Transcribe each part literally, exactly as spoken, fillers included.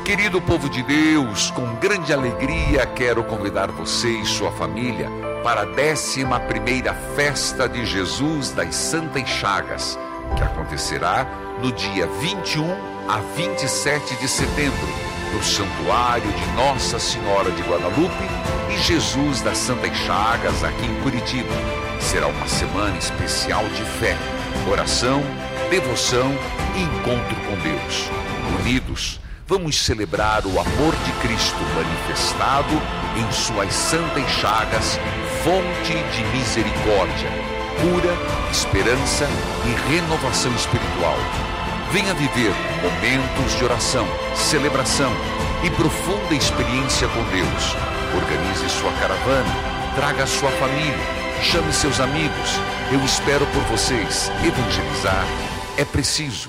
Querido povo de Deus, com grande alegria quero convidar você e sua família para a décima primeira festa de Jesus das Santas Chagas, que acontecerá no dia vinte e um a vinte e sete de setembro, no Santuário de Nossa Senhora de Guadalupe e Jesus das Santas Chagas, aqui em Curitiba. Será uma semana especial de fé, oração, devoção e encontro com Deus. Unidos, vamos celebrar o amor de Cristo manifestado em suas santas chagas, fonte de misericórdia, cura, esperança e renovação espiritual. Venha viver momentos de oração, celebração e profunda experiência com Deus. Organize sua caravana, traga sua família, chame seus amigos. Eu espero por vocês. Evangelizar é preciso.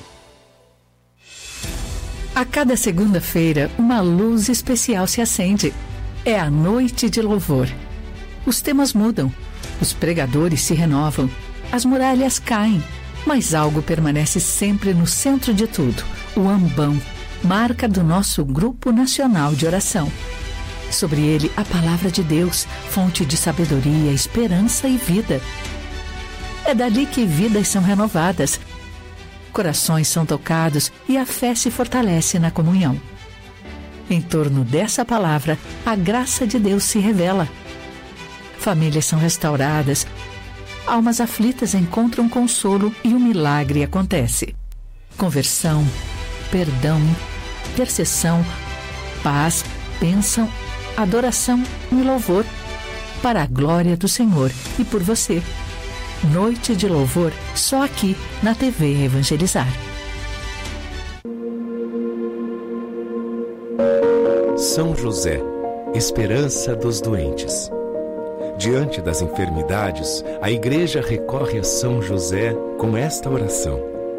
A cada segunda-feira, uma luz especial se acende. É a noite de louvor. Os temas mudam, os pregadores se renovam, as muralhas caem, mas algo permanece sempre no centro de tudo: o ambão, marca do nosso Grupo Nacional de Oração. Sobre ele, a palavra de Deus, fonte de sabedoria, esperança e vida. É dali que vidas são renovadas, corações são tocados e a fé se fortalece na comunhão. Em torno dessa palavra, a graça de Deus se revela. Famílias são restauradas, almas aflitas encontram consolo e o milagre acontece. Conversão, perdão, intercessão, paz, bênção, adoração e louvor, para a glória do Senhor e por você. Noite de louvor, só aqui na T V Evangelizar. São José, esperança dos doentes. Diante das enfermidades, a Igreja recorre a São José com esta oração: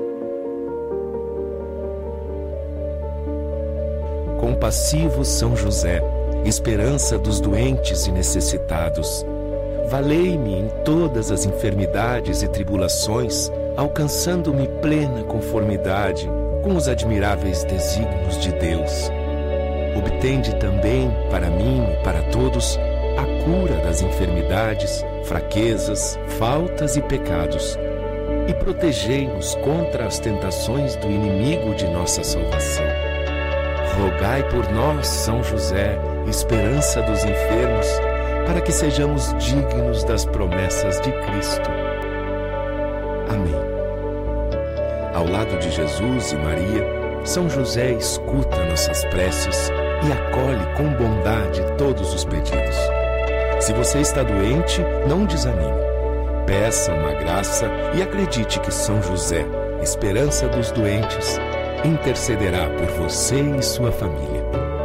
Compassivo São José, esperança dos doentes e necessitados, valei-me em todas as enfermidades e tribulações, alcançando-me plena conformidade com os admiráveis desígnios de Deus. Obtende também para mim e para todos a cura das enfermidades, fraquezas, faltas e pecados, e protegei-nos contra as tentações do inimigo de nossa salvação. Rogai por nós, São José, esperança dos enfermos, para que sejamos dignos das promessas de Cristo. Amém. Ao lado de Jesus e Maria, São José escuta nossas preces e acolhe com bondade todos os pedidos. Se você está doente, não desanime. Peça uma graça e acredite que São José, esperança dos doentes, intercederá por você e sua família.